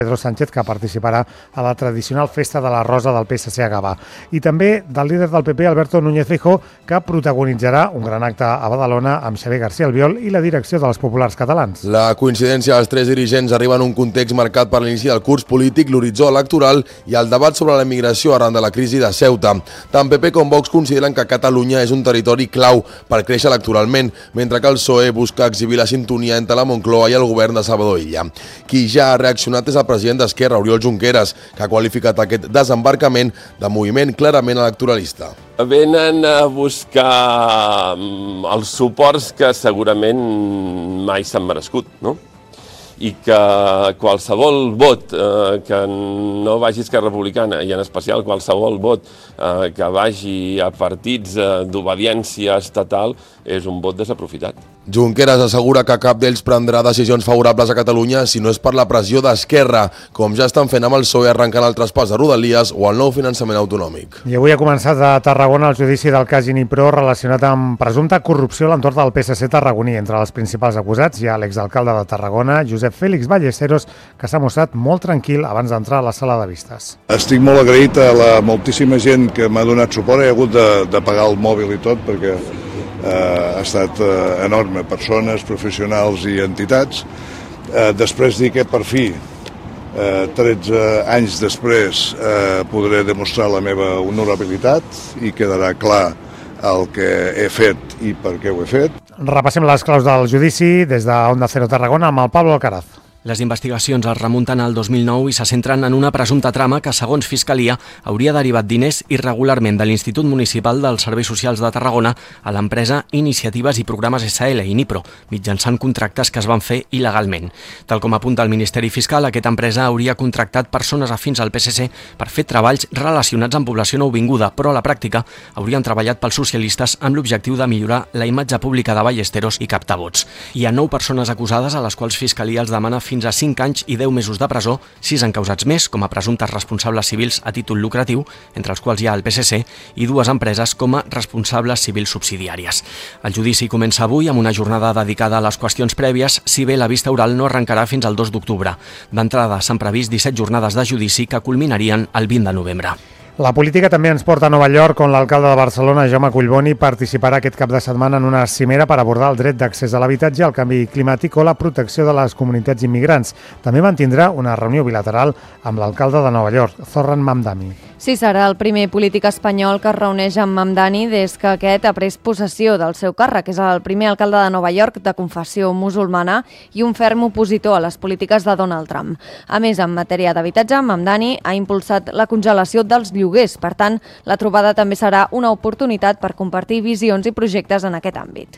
Pedro Sánchez, que participarà a la tradicional festa de la Rosa del PSC a Gavà. I també del líder del PP, Alberto Núñez Feijóo, que protagonitzarà un gran acte a Badalona amb Xavier García Albiol i la direcció dels populars catalans. La coincidència dels tres dirigents arriba en un context marcat per l'inici del curs polític, l'horitzó electoral i el debat sobre la immigració arran de la crisi de Ceuta. Tant PP com Vox consideren que Catalunya és un territori clau per créixer electoralment, mentre que el PSOE busca exhibir la sintonia entre la Moncloa i el govern de Salvador Illa. Qui ja ha reaccionat és el president d'Esquerra, Oriol Junqueras, que ha qualificat aquest desembarcament de moviment clarament electoralista. Venen a buscar els suports que segurament mai s'han merescut, no? I que qualsevol vot que no vagi a Esquerra Republicana, i en especial qualsevol vot que vagi a partits d'obediència estatal, és un vot desaprofitat. Junqueras assegura que cap d'ells prendrà decisions favorables a Catalunya si no és per la pressió d'Esquerra, com ja estan fent amb el PSOE arrencant el traspàs de Rodalies o el nou finançament autonòmic. I avui ha començat a Tarragona el judici del cas Inipro relacionat amb presumpta corrupció a l'entorn del PSC tarragoní. Entre els principals acusats hi ha l'exalcalde de Tarragona, Josep Félix Ballesteros, que s'ha mostrat molt tranquil abans d'entrar a la sala de vistes. Estic molt agraït a la moltíssima gent que m'ha donat suport. He hagut de pagar el mòbil i tot perquè ha estat enorme, persones, professionals i entitats. Després dir que per fi, 13 anys després, podré demostrar la meva honorabilitat i quedarà clar el que he fet i per què ho he fet. Repassem les claus del judici des de Onda Cero Tarragona amb el Pablo Alcaraz. Les investigacions es remunten al 2009 i se centren en una presumpta trama que, segons Fiscalia, hauria derivat diners irregularment de l'Institut Municipal dels Serveis Socials de Tarragona a l'empresa Iniciatives i Programes SL, Inipro, mitjançant contractes que es van fer il·legalment. Tal com apunta el Ministeri Fiscal, aquesta empresa hauria contractat persones afins al PSC per fer treballs relacionats amb població nouvinguda, però a la pràctica haurien treballat pels socialistes amb l'objectiu de millorar la imatge pública de Ballesteros i captar vots. Hi ha 9 persones acusades a les quals Fiscalia els demana fins a 5 anys i 10 mesos de presó, 6 encausats més com a presumptes responsables civils a títol lucratiu, entre els quals hi ha el PSC, i 2 empreses com a responsables civils subsidiàries. El judici comença avui amb una jornada dedicada a les qüestions prèvies, si bé la vista oral no arrencarà fins al 2 d'octubre. D'entrada s'han previst 17 jornades de judici que culminarien el 20 de novembre. La política també ens porta a Nova York, on l'alcalde de Barcelona, Jaume Collboni, participarà aquest cap de setmana en una cimera per abordar el dret d'accés a l'habitatge, el canvi climàtic o la protecció de les comunitats immigrants. També mantindrà una reunió bilateral amb l'alcalde de Nova York, Zoran Mamdani. Sí, serà el primer polític espanyol que es reuneix amb Mamdani des que aquest ha pres possessió del seu càrrec. És el primer alcalde de Nova York de confessió musulmana i un ferm opositor a les polítiques de Donald Trump. A més, en matèria d'habitatge, Mamdani ha impulsat la congelació dels lloguers. Per tant, la trobada també serà una oportunitat per compartir visions i projectes en aquest àmbit.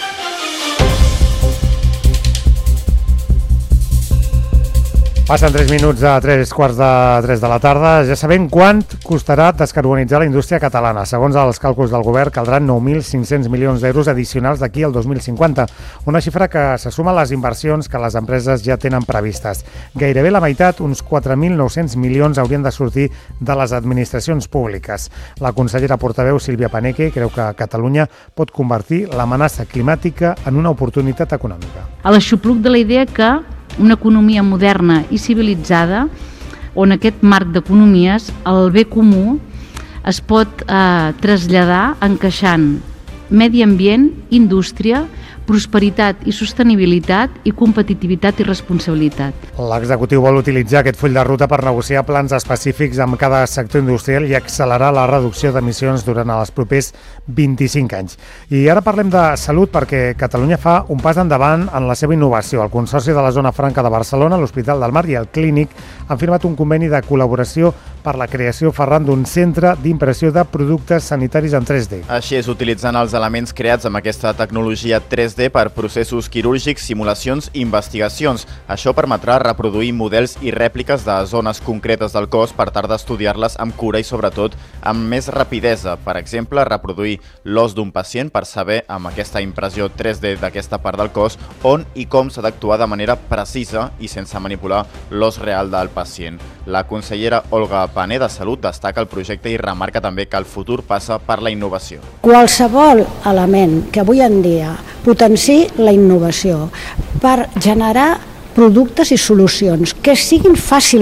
Passen 3 minuts a 3:15 de la tarda. Ja sabem quant costarà descarbonitzar la indústria catalana. Segons els càlculs del govern, caldran 9.500 milions d'euros addicionals d'aquí al 2050, una xifra que se suma a les inversions que les empreses ja tenen previstes. Gairebé la meitat, uns 4.900 milions, haurien de sortir de les administracions públiques. La consellera portaveu Sílvia Paneque creu que Catalunya pot convertir l'amenaça climàtica en una oportunitat econòmica. A l'aixopluc de la idea que una economia moderna i civilitzada, on aquest marc d'economies, el bé comú, es pot traslladar encaixant medi ambient, indústria, prosperitat i sostenibilitat i competitivitat i responsabilitat. L'executiu vol utilitzar aquest full de ruta per negociar plans específics amb cada sector industrial i accelerar la reducció d'emissions durant els propers 25 anys. I ara parlem de salut perquè Catalunya fa un pas endavant en la seva innovació. El Consorci de la Zona Franca de Barcelona, l'Hospital del Mar i el Clínic han firmat un conveni de col·laboració per la creació, Ferran, d'un centre d'impressió de productes sanitaris en 3D. Així és, utilitzant els elements creats amb aquesta tecnologia 3D per processos quirúrgics, simulacions i investigacions. Això permetrà reproduir models i rèpliques de zones concretes del cos per tal d'estudiar-les amb cura i, sobretot, amb més rapidesa. Per exemple, reproduir l'os d'un pacient per saber, amb aquesta impressió 3D d'aquesta part del cos, on i com s'ha d'actuar de manera precisa i sense manipular l'os real del pacient. La consellera Olga Pané de Salut destaca el projecte i remarca també que el futur passa per la innovació. Qualsevol element que avui en dia potenciï la innovació per generar productes i solucions que siguin fàcils